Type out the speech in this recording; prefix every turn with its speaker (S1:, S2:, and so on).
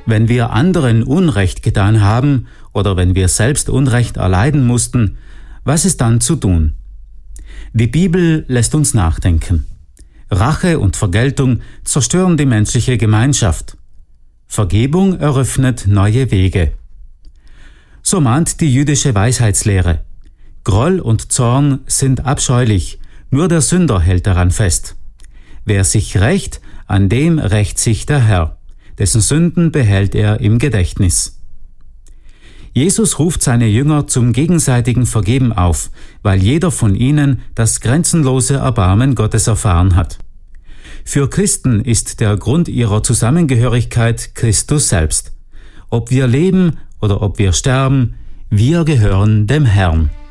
S1: Wenn wir anderen Unrecht getan haben oder wenn wir selbst Unrecht erleiden mussten, was ist dann zu tun? Die Bibel lässt uns nachdenken. Rache und Vergeltung zerstören die menschliche Gemeinschaft. Vergebung eröffnet neue Wege. So mahnt die jüdische Weisheitslehre. Groll und Zorn sind abscheulich, nur der Sünder hält daran fest. Wer sich rächt, an dem rächt sich der Herr, dessen Sünden behält er im Gedächtnis. Jesus ruft seine Jünger zum gegenseitigen Vergeben auf, weil jeder von ihnen das grenzenlose Erbarmen Gottes erfahren hat. Für Christen ist der Grund ihrer Zusammengehörigkeit Christus selbst. Ob wir leben oder ob wir sterben, wir gehören dem Herrn.